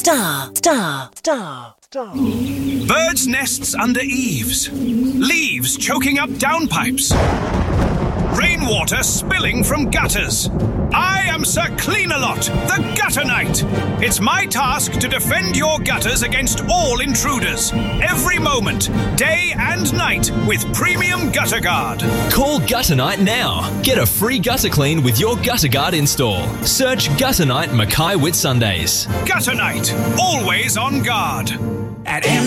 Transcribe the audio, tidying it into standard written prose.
Birds' nests under eaves. Leaves choking up downpipes. Rainwater spilling from gutters. I am Sir Clean-a-Lot, the Gutter Knight. It's my task to defend your gutters against all intruders. Every moment, day and night, with Premium Gutter Guard. Call Gutter Night now. Get a free gutter clean with your Gutter Guard install. Search Gutter Night Mackay Whitsundays. Gutter Night, always on guard. At